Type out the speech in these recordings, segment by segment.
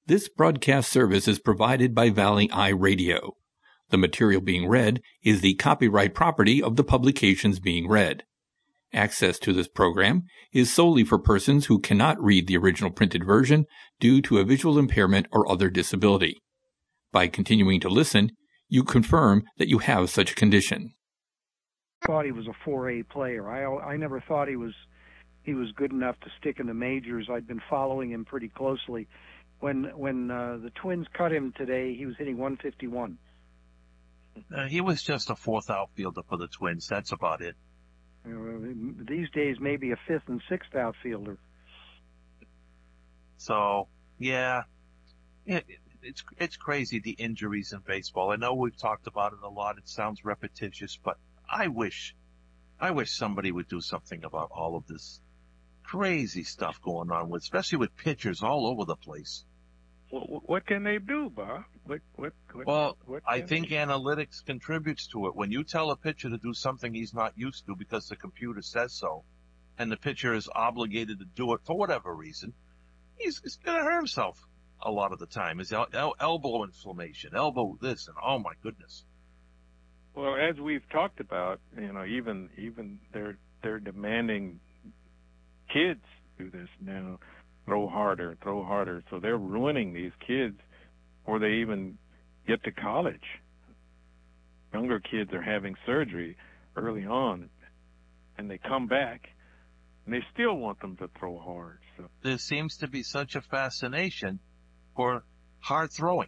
This broadcast service is provided by Valley Eye Radio. The material being read is the copyright property of the publications being read. Access to this program is solely for persons who cannot read the original printed version due to a visual impairment or other disability. By continuing to listen, you confirm that you have such a condition. I thought he was a 4A player. I never thought he was good enough to stick in the majors. I'd been following him pretty closely. When the Twins cut him today, he was hitting 151. He was just a fourth outfielder for the Twins. That's about it. These days, maybe a fifth and sixth outfielder. So, yeah, it's crazy, the injuries in baseball. I know we've talked about it a lot. It sounds repetitious, but I wish somebody would do something about all of this crazy stuff going on, especially with pitchers all over the place. What can they do, Bob? I think analytics contributes to it. When you tell a pitcher to do something he's not used to because the computer says so, and the pitcher is obligated to do it for whatever reason, he's going to hurt himself a lot of the time. His elbow inflammation, elbow this, and oh my goodness. Well, as we've talked about, even they're demanding kids do this now. Throw harder. So they're ruining these kids before they even get to college. Younger kids are having surgery early on, and they come back, and they still want them to throw hard. So there seems to be such a fascination for hard throwing.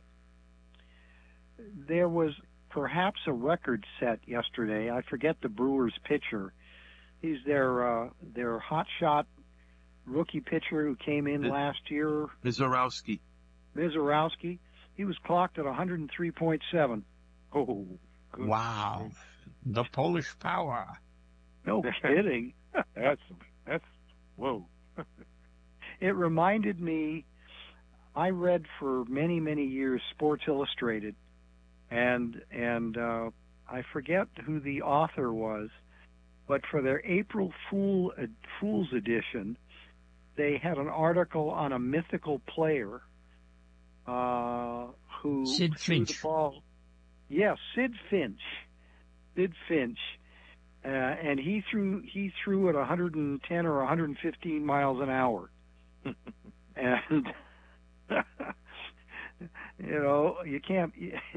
There was perhaps a record set yesterday. I forget the Brewers pitcher. He's their hotshot rookie pitcher who came in last year. Mizorowski. He was clocked at 103.7. Oh, good. Wow. The Polish power. No kidding. That's whoa. It reminded me, I read for many, many years Sports Illustrated, and I forget who the author was, but for their April Fool's edition, they had an article on a mythical player who Sid threw Finch. the ball. Yes, Sid Finch. And he threw at 110 or 115 miles an hour. And you can't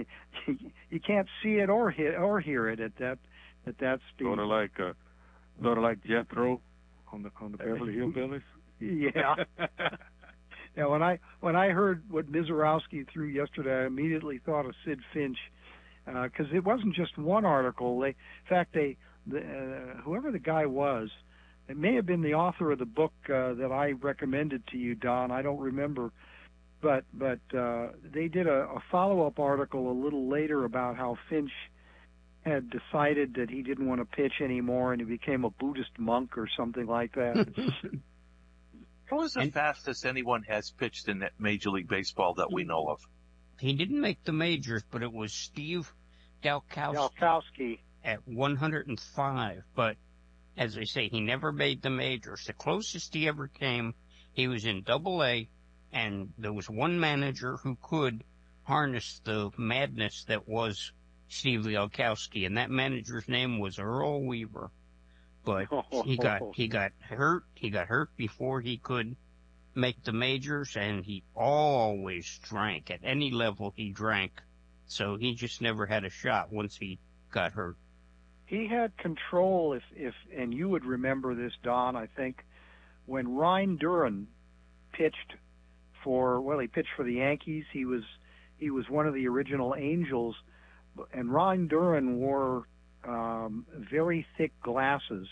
see it or hear it at that speed. Sort of like Jethro on the Beverly Hillbillies. Yeah. Yeah. When I heard what Mizorowski threw yesterday, I immediately thought of Sid Finch, because it wasn't just one article. Whoever the guy was, it may have been the author of the book that I recommended to you, Don. I don't remember, but they did a follow-up article a little later about how Finch had decided that he didn't want to pitch anymore, and he became a Buddhist monk or something like that. What was the fastest anyone has pitched in Major League Baseball that we know of? He didn't make the majors, but it was Steve Dalkowski at 105. But as I say, he never made the majors. The closest he ever came, he was in Double-A, and there was one manager who could harness the madness that was Steve Dalkowski, and that manager's name was Earl Weaver. But he got hurt. He got hurt before he could make the majors, and he always drank. At any level, he drank. So he just never had a shot once he got hurt. He had control, and you would remember this, Don, I think, when Ryan Duran pitched for the Yankees. He was one of the original Angels, and Ryan Duran wore very thick glasses.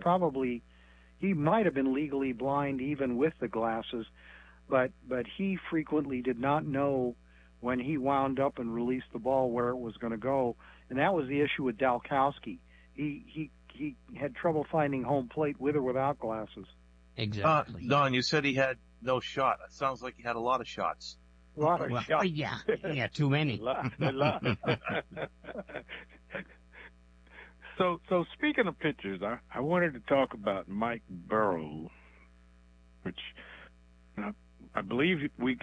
He might have been legally blind even with the glasses, but he frequently did not know when he wound up and released the ball where it was going to go, and that was the issue with Dalkowski. He had trouble finding home plate with or without glasses. Exactly. Don, you said he had no shot. It sounds like he had a lot of shots. A lot of shots. Yeah, too many. A lot. So speaking of pitchers, I wanted to talk about Mike Burrow, which I believe we